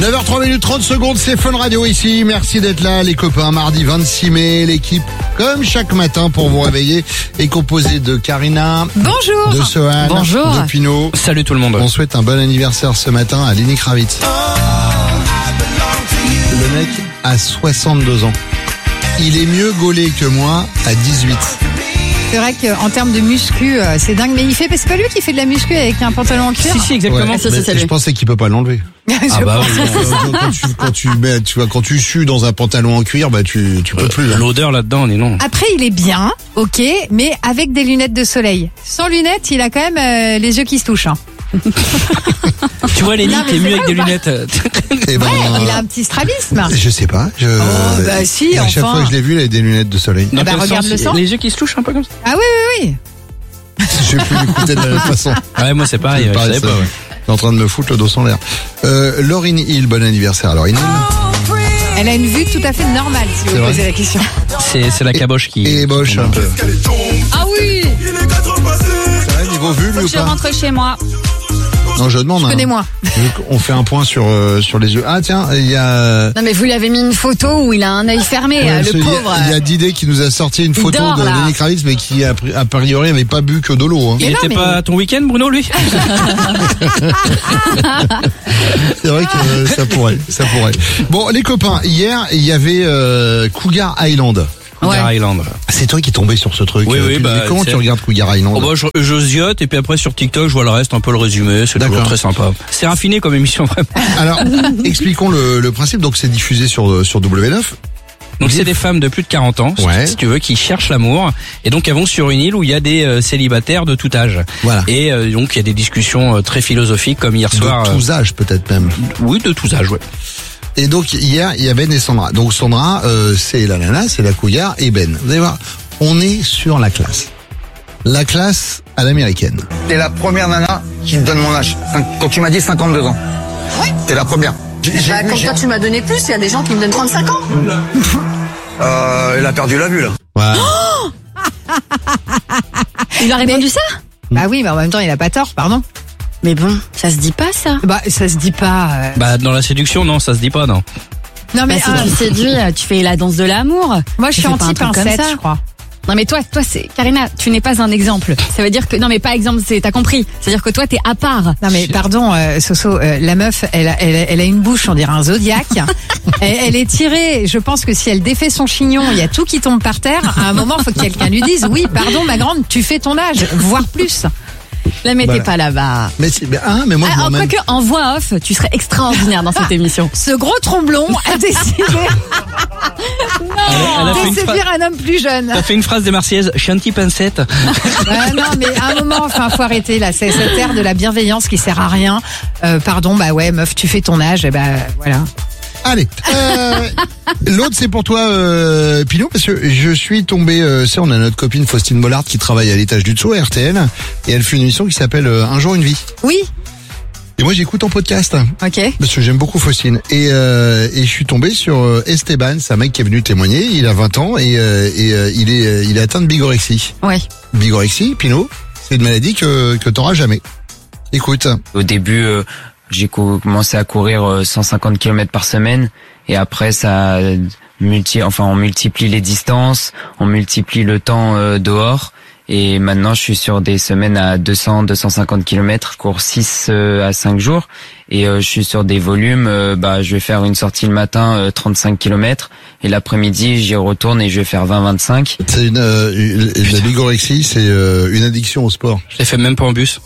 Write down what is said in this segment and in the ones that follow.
9h03 30 secondes, c'est Fun Radio ici. Merci d'être là, les copains. Mardi 26 mai, l'équipe, comme chaque matin, pour vous réveiller, est composée de Karina. Bonjour. De Sohan. Bonjour. De Pino. Salut tout le monde. On souhaite un bon anniversaire ce matin à Lenny Kravitz. Le mec a 62 ans. Il est mieux gaulé que moi à 18. C'est vrai qu'en termes de muscu, c'est dingue. Mais c'est pas lui qui fait de la muscu avec un pantalon en cuir? Si, exactement. Ouais, ça, je pensais qu'il peut pas l'enlever. Ah bah oui. Quand tu sues dans un pantalon en cuir, bah tu peux plus. Hein. L'odeur là-dedans, on est non. Après, il est bien, ok, mais avec des lunettes de soleil. Sans lunettes, il a quand même les yeux qui se touchent. Hein. Tu vois, Lenny, Non, mais t'es c'est mieux vrai avec des ou pas lunettes. Eh ben, Il a un petit strabisme. je sais pas. bah si, à chaque enfin. fois que je l'ai vu, il avait des lunettes de soleil. Dans bah, quel regarde sens le sang. Les yeux qui se touchent un peu comme ça. Ah oui. Je vais plus l'écouter de la même façon. Ouais, moi c'est pareil. Je savais pas, ouais. Il est en train de me foutre le dos en l'air. Lauryn Hill, bon anniversaire. Lauryn Hill. Elle a une vue tout à fait normale, si C'est vous vrai. posez la question. C'est la caboche qui. Et moche un peu. Ah oui, Ça va, niveau vue, lui, ou je pas? rentre chez moi. Non, je demande. Je connais hein. moins. On fait un point sur les yeux. Ah tiens, il y a... Non mais vous lui avez mis une photo où il a un œil fermé, Ouais, le il y a- pauvre. Il y a Didé qui nous a sorti une photo dort, de là. Lenny Kravitz, mais qui a priori n'avait pas bu que de l'eau. Hein. Il Mais non, était mais- pas à ton week-end, Bruno, lui? C'est vrai que ça pourrait. Bon, les copains, hier il y avait Cougar Island. Cougar Island. C'est toi qui es tombé sur ce truc. Oui, oui, Puis, bah, mais comment c'est- tu regardes Cougar Island? Oh bah, je ziote et puis après sur TikTok je vois le reste, un peu le résumé, c'est toujours D'accord. très sympa. C'est raffiné comme émission vraiment. Alors, expliquons le principe. Donc, c'est diffusé sur W9. Donc c'est des femmes de plus de 40 ans, Ouais. si tu veux, qui cherchent l'amour et donc elles vont sur une île où il y a des célibataires de tout âge. Voilà. Et donc il y a des discussions très philosophiques comme hier soir. De tous âges, peut-être même. Oui, de tous âges, ouais. Et donc, hier, il y a Ben et Sandra. Donc, Sandra, c'est la nana, c'est la Cougar, et Ben. Vous allez voir, on est sur la classe. La classe à l'américaine. T'es la première nana qui me donne mon âge. Quand tu m'as dit 52 ans. Oui. T'es la première. Comme toi tu m'as donné plus, il y a des gens qui me donnent 35 ans. Elle a perdu la vue là. Voilà. Il a répondu ça? Bah oui, mais en même temps, il a pas tort, pardon. Mais bon, ça se dit pas ça. Bah, ça se dit pas. Bah dans la séduction, non, ça se dit pas, non. Non, mais Si tu séduis, tu fais la danse de l'amour. moi, je suis Tu fais pas un truc comme anti-pincette, ça. je crois. Non mais toi c'est Karina, tu n'es pas un exemple. Ça veut dire que non mais pas exemple, t'as compris. C'est-à-dire que toi t'es à part. Non mais pardon, Soso, la meuf, elle a une bouche, on dirait un zodiaque. elle est tirée. Je pense que si elle défait son chignon, il y a tout qui tombe par terre. À un moment, faut que quelqu'un lui dise, oui, pardon, ma grande, tu fais ton âge, voire plus. La mettez Voilà. pas là-bas. Mais moi, je Ah, m'emmène. quoique en voix off, tu serais extraordinaire dans cette émission. Ce gros tromblon a décidé Elle a fait de une séduire un homme plus jeune. T'as fait une phrase des Marseillaises, Chanty Pincette. Non, mais à un moment, faut arrêter là. C'est cette ère de la bienveillance qui sert à rien. Pardon, bah ouais, meuf, tu fais ton âge, et bah voilà. Allez. L'autre, c'est pour toi, Pino, parce que je suis tombé, on a notre copine Faustine Bollard qui travaille à l'étage du dessous, à RTL, et elle fait une émission qui s'appelle Un jour une vie. Oui, Et moi, j'écoute en podcast, ok. parce que j'aime beaucoup Faustine. Et je suis tombé sur Esteban, c'est un mec qui est venu témoigner, il a 20 ans, et il est atteint de bigorexie. Ouais. Bigorexie, Pino, c'est une maladie que t'auras jamais. Écoute. Au début, j'ai commencé à courir 150 km par semaine et après on multiplie les distances, on multiplie le temps dehors et maintenant je suis sur des semaines à 200-250 km, je cours 6 à 5 jours et je suis sur des volumes, je vais faire une sortie le matin 35 km et l'après-midi j'y retourne et je vais faire 20-25. C'est la bigorexie, c'est une addiction au sport. Je l'ai fait même pas en bus.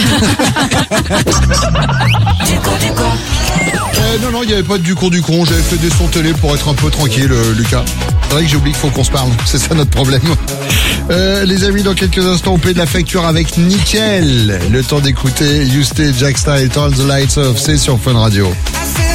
Non, il n'y avait pas du con. J'avais fait des sons télé pour être un peu tranquille, Lucas. C'est vrai que j'ai oublié qu'il faut qu'on se parle. C'est ça notre problème. Les amis, dans quelques instants, on paie de la facture avec nickel. Le temps d'écouter You Stay, Jack Style, Turn the Lights Off. C'est sur Fun Radio. I feel